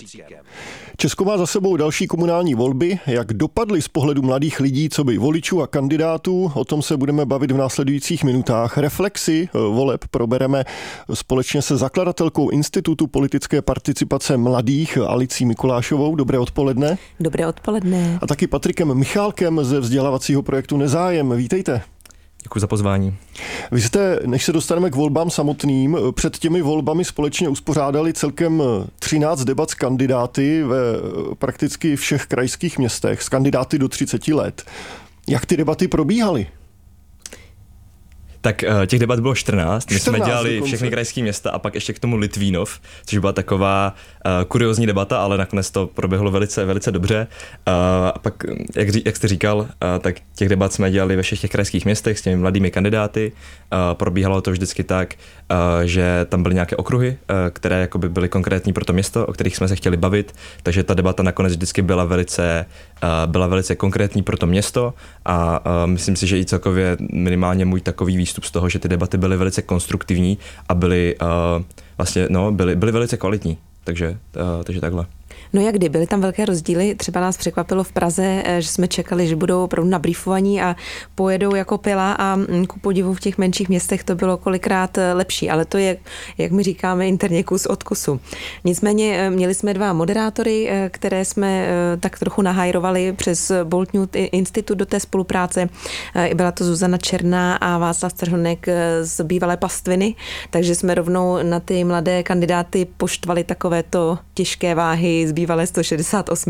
Česko má za sebou další komunální volby. Jak dopadly z pohledu mladých lidí, coby voličů a kandidátů, o tom se budeme bavit v následujících minutách. Reflexi voleb probereme společně se zakladatelkou Institutu politické participace mladých Alicí Mikulášovou. Dobré odpoledne. Dobré odpoledne. A taky Patrikem Michálkem ze vzdělávacího projektu Nezájem. Vítejte. Děkuji za pozvání. Vy jste, než se dostaneme k volbám samotným, před těmi volbami společně uspořádali celkem 13 debat s kandidáty ve prakticky všech krajských městech, s kandidáty do 30 let. Jak ty debaty probíhaly? Tak těch debat bylo 14. My jsme dělali dokonce všechny krajské města a pak ještě k tomu Litvínov, což byla taková kuriózní debata, ale nakonec to proběhlo velice, velice dobře. A pak, jak jste říkal, tak těch debat jsme dělali ve všech těch krajských městech s těmi mladými kandidáty. Probíhalo to vždycky tak, že tam byly nějaké okruhy, které jakoby byly konkrétní pro to město, o kterých jsme se chtěli bavit, takže ta debata nakonec vždycky byla velice konkrétní pro to město a myslím si, že i celkově minimálně můj takový výstup z toho, že ty debaty byly velice konstruktivní a byly velice kvalitní, takže takhle. No jak kdy, byly tam velké rozdíly, třeba nás překvapilo v Praze, že jsme čekali, že budou opravdu nabrýfovaní a pojedou jako pila a ku podivu v těch menších městech to bylo kolikrát lepší, ale to je, jak my říkáme, interně kus od kusu. Nicméně měli jsme 2 moderátory, které jsme tak trochu nahajrovali přes Bolt Youth Institut do té spolupráce. Byla to Zuzana Černá a Václav Trhonek z bývalé Pastviny, takže jsme rovnou na ty mladé kandidáty poštvali takovéto těžké váhy z bývalé 168.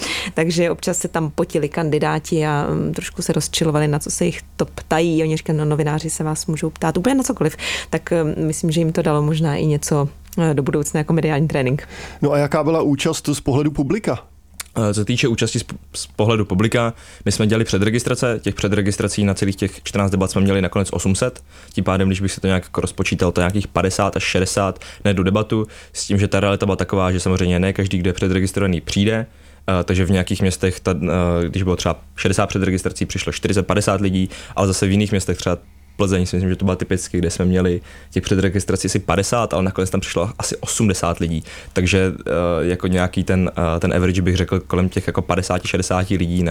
Takže občas se tam potili kandidáti a trošku se rozčilovali, na co se jich to ptají. Oni říkají, no novináři se vás můžou ptát úplně na cokoliv. Tak myslím, že jim to dalo možná i něco do budoucna jako mediální trénink. No a jaká byla účast z pohledu publika? Co se týče účasti z pohledu publika, my jsme dělali předregistrace, těch předregistrací na celých těch 14 debat jsme měli nakonec 800, tím pádem, když bych si to nějak jako rozpočítal, to nějakých 50 až 60 na jednu debatu, s tím, že ta realita byla taková, že samozřejmě ne každý, kdo je předregistrovaný, přijde, takže v nějakých městech, když bylo třeba 60 předregistrací, přišlo 40-50 lidí, ale zase v jiných městech třeba Plzeň, si myslím, že to byla typicky, kde jsme měli těch předregistrací asi 50, ale nakonec tam přišlo asi 80 lidí. Takže jako nějaký ten average bych řekl kolem těch jako 50-60 lidí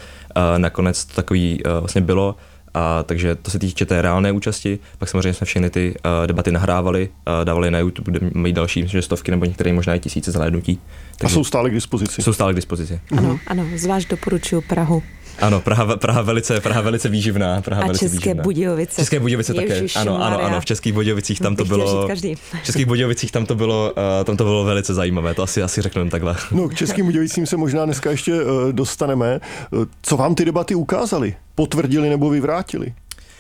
nakonec to takový vlastně bylo. Takže to se týče té reálné účasti, pak samozřejmě jsme všechny ty debaty nahrávali, dávali na YouTube, kde mají další, myslím, že stovky nebo některé možná i tisíce zhlédnutí. A jsou stále k dispozici? Jsou stále k dispozici. Ano, zvlášť doporučuji Prahu. Ano, Praha velice výživná. A České Budějovice. České Budějovice také. Ano, v Českých Budějovicích tam to bylo. V Českých Budějovicích tam to bylo velice zajímavé. To asi řeknu takhle. No, k Českým Budějovicím se možná dneska ještě dostaneme. Co vám ty debaty ukázaly? Potvrdili nebo vyvrátili?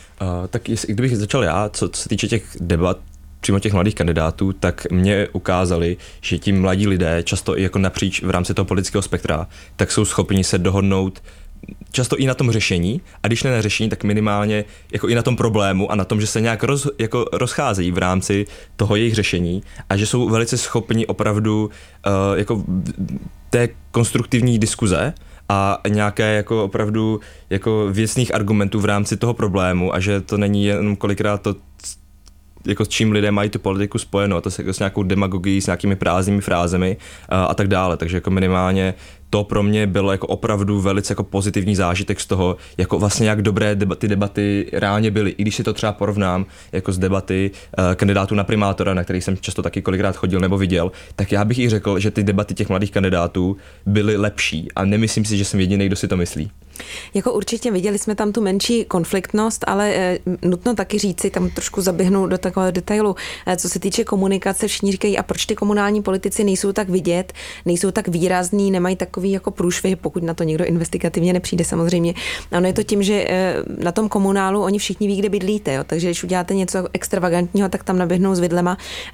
Tak kdybych začal já, co se týče těch debat, přímo těch mladých kandidátů, tak mě ukázali, že ti mladí lidé často i jako napříč v rámci toho politického spektra, tak jsou schopni se dohodnout často i na tom řešení, a když ne na řešení, tak minimálně jako i na tom problému a na tom, že se nějak rozcházejí v rámci toho jejich řešení a že jsou velice schopni opravdu jako té konstruktivní diskuze a nějaké jako opravdu jako věcných argumentů v rámci toho problému a že to není jenom kolikrát to, jako s čím lidé mají tu politiku spojeno, to se jako s nějakou demagogií, s nějakými prázdnými frázemi a tak dále, takže jako minimálně to pro mě bylo jako opravdu velice jako pozitivní zážitek z toho, jako vlastně jak dobré ty debaty reálně byly, i když si to třeba porovnám jako z debaty kandidátů na primátora, na kterých jsem často taky kolikrát chodil nebo viděl, tak já bych i řekl, že ty debaty těch mladých kandidátů byly lepší a nemyslím si, že jsem jediný, kdo si to myslí. Jako určitě viděli jsme tam tu menší konfliktnost, ale nutno taky říci, tam trošku zaběhnu do takového detailu, co se týče komunikace, všichni říkají, a proč ty komunální politici nejsou tak vidět, nejsou tak výrazní, nemají takový jako průšvih, pokud na to někdo investigativně nepřijde samozřejmě. Ano, je to tím, že na tom komunálu oni všichni ví, kde bydlíte, jo? Takže když uděláte něco extravagantního, tak tam naběhnou s vidlema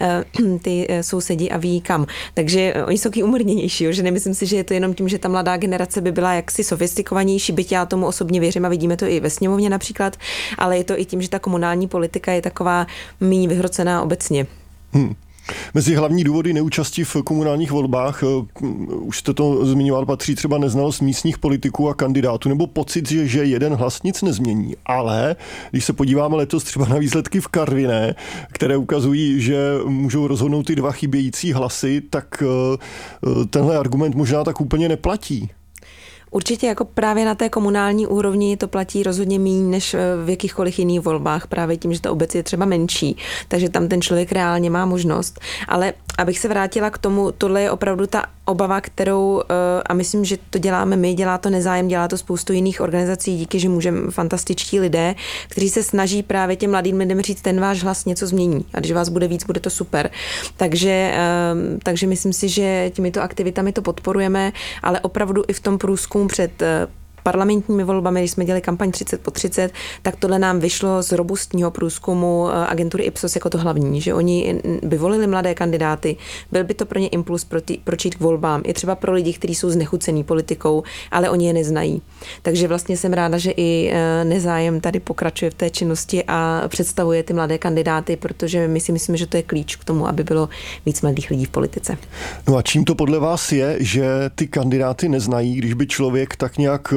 ty sousedi a ví kam. Takže oni jsou taky umírněnější, jo? Že nemyslím si, že je to jenom tím, že ta mladá generace by byla jaksi sofistikovanější, byť já tomu osobně věřím a vidíme to i ve sněmovně například, ale je to i tím, že ta komunální politika je taková méně vyhrocená obecně. Mezi hlavní důvody neúčasti v komunálních volbách, už jste to zmiňoval, patří třeba neznalost místních politiků a kandidátů nebo pocit, že jeden hlas nic nezmění. Ale když se podíváme letos třeba na výsledky v Karviné, které ukazují, že můžou rozhodnout ty 2 chybějící hlasy, tak tenhle argument možná tak úplně neplatí. Určitě jako právě na té komunální úrovni to platí rozhodně méně než v jakýchkoliv jiných volbách, právě tím, že ta obec je třeba menší, takže tam ten člověk reálně má možnost. Ale abych se vrátila k tomu, tohle je opravdu ta obava, kterou, a myslím, že to děláme my, dělá to Nezájem, dělá to spoustu jiných organizací, díky, že můžeme, fantastičtí lidé, kteří se snaží právě těm mladým lidem říct, ten váš hlas něco změní a když vás bude víc, bude to super. Takže myslím si, že těmito aktivitami to podporujeme, ale opravdu i v tom průzkumu před parlamentními volbami, když jsme dělali kampaň 30/30, tak tohle nám vyšlo z robustního průzkumu agentury Ipsos jako to hlavní, že oni by volili mladé kandidáty, byl by to pro ně impuls proč jít k volbám, i třeba pro lidi, kteří jsou znechucený politikou, ale oni je neznají. Takže vlastně jsem ráda, že i Nezájem tady pokračuje v té činnosti a představuje ty mladé kandidáty, protože my si myslíme, že to je klíč k tomu, aby bylo víc mladých lidí v politice. No a čím to podle vás je, že ty kandidáty neznají, když by člověk tak nějak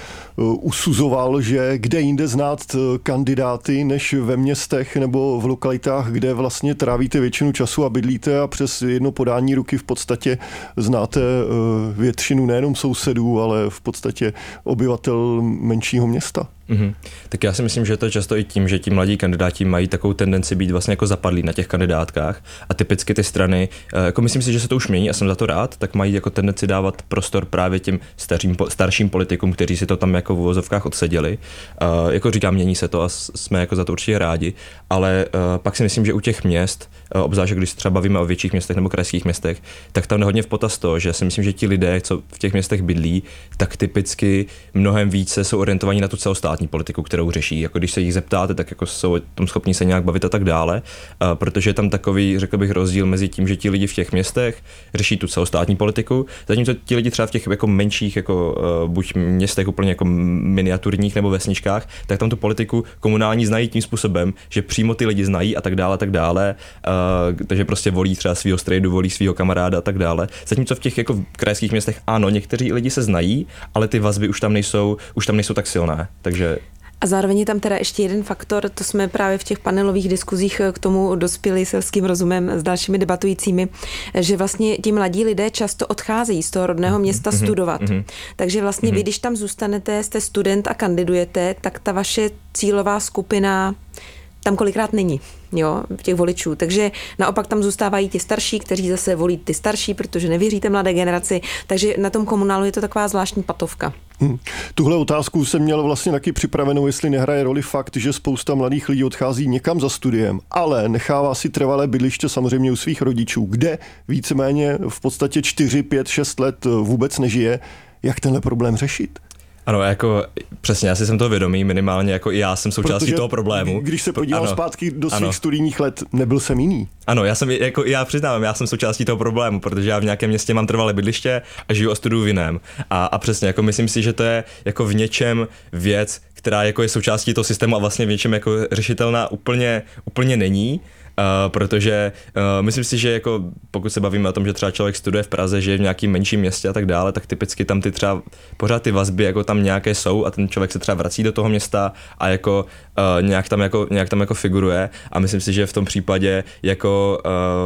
usuzoval, že kde jinde znát kandidáty, než ve městech nebo v lokalitách, kde vlastně trávíte většinu času a bydlíte a přes jedno podání ruky v podstatě znáte většinu nejenom sousedů, ale v podstatě obyvatel menšího města. Mm-hmm. Tak já si myslím, že to je často i tím, že ti mladí kandidáti mají takovou tendenci být vlastně jako zapadlí na těch kandidátkách a typicky ty strany, jako myslím si, že se to už mění a jsem za to rád, tak mají jako tendenci dávat prostor právě těm starším politikům, kteří si to tam jako v uvozovkách odseděli. Jako říkám, mění se to a jsme jako za to určitě rádi, ale pak si myslím, že u těch měst, obzvlášť když se třeba bavíme o větších městech nebo krajských městech, tak tam hodně v potaz to, že si myslím, že ti lidé, co v těch městech bydlí, tak typicky mnohem více jsou orientovaní na tu celostátní politiku, kterou řeší. Jako když se jich zeptáte, tak jako jsou tom schopní se nějak bavit a tak dále, protože je tam takový, řekl bych, rozdíl mezi tím, že ti lidi v těch městech řeší tu celostátní politiku, zatímco ti lidi třeba v těch jako menších jako buď městech úplně jako miniaturních nebo vesničkách, tak tam tu politiku komunální znají tím způsobem, že přímo ty lidi znají a tak dále, takže prostě volí třeba svýho strejdu, volí svýho kamaráda a tak dále. Zatímco v těch jako krajských městech ano, někteří lidi se znají, ale ty vazby už tam nejsou tak silné. Takže a zároveň je tam teda ještě jeden faktor, to jsme právě v těch panelových diskuzích k tomu dospěli selským rozumem s dalšími debatujícími, že vlastně ti mladí lidé často odcházejí z toho rodného města studovat. Takže vlastně vy, když tam zůstanete, jste student a kandidujete, tak ta vaše cílová skupina tam kolikrát není, jo, těch voličů. Takže naopak tam zůstávají ti starší, kteří zase volí ty starší, protože nevěříte mladé generaci. Takže na tom komunálu je to taková zvláštní patovka. Tuhle otázku jsem měl vlastně taky připravenou, jestli nehraje roli fakt, že spousta mladých lidí odchází někam za studiem, ale nechává si trvalé bydliště samozřejmě u svých rodičů, kde víceméně v podstatě 4, 5, 6 let vůbec nežije. Jak tenhle problém řešit? Ano, jako přesně, já si jsem toho vědomý, minimálně jako i já jsem součástí toho problému. Když se podívám zpátky do svých studijních let, nebyl jsem jiný. Ano, já přiznávám, já jsem součástí toho problému, protože já v nějakém městě mám trvalé bydliště a žiju a studuju v jiném. A přesně, jako myslím si, že to je jako v něčem věc, která jako je součástí toho systému a vlastně v něčem jako řešitelná úplně není. Protože myslím si, že jako pokud se bavíme o tom, že třeba člověk studuje v Praze, že je v nějakém menším městě a tak dále, tak typicky tam ty třeba pořád ty vazby jako tam nějaké jsou a ten člověk se třeba vrací do toho města a jako nějak tam jako figuruje a myslím si, že v tom případě jako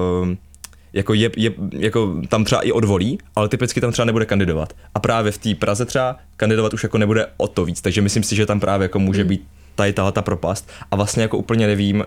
tam třeba i odvolí, ale typicky tam třeba nebude kandidovat. A právě v té Praze třeba kandidovat už jako nebude o to víc, takže myslím si, že tam právě jako může být ta propast a vlastně jako úplně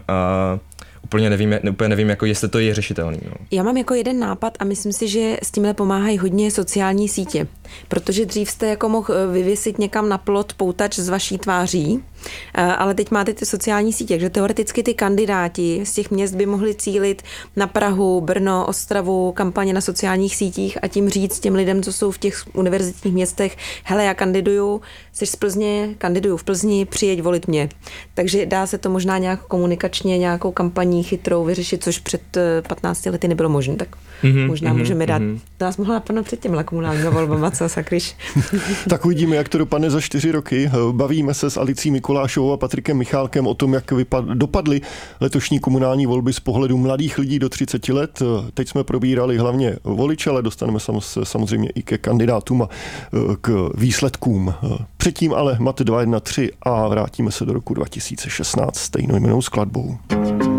nevím, jako jestli to je řešitelný. No. Já mám jako jeden nápad a myslím si, že s tímhle pomáhají hodně sociální sítě, protože dřív jste jako mohl vyvěsit někam na plot poutač z vaší tváří, ale teď máte ty sociální sítě, takže teoreticky ty kandidáti z těch měst by mohli cílit na Prahu, Brno, Ostravu, kampaně na sociálních sítích a tím říct těm lidem, co jsou v těch univerzitních městech, hele, já kandiduju, jsi z Plzně, kandiduju v Plzni, přijeď volit mě. Takže dá se to možná nějak komunikačně, nějakou kampaní chytrou vyřešit, což před 15 lety nebylo možné, tak možná můžeme dát. To nás mohla napadnout před těmhle komunálními volbama, co sakryš. Tak uvidíme, jak to dopadne za 4 roky. Bavíme se s Alicí Mikulášovou Mikolášovou a Patrikem Michálkem o tom, jak dopadly letošní komunální volby z pohledu mladých lidí do 30 let. Teď jsme probírali hlavně voliče, ale dostaneme samozřejmě i ke kandidátům a k výsledkům. Předtím ale Mat 213 a vrátíme se do roku 2016 stejnojmennou skladbou.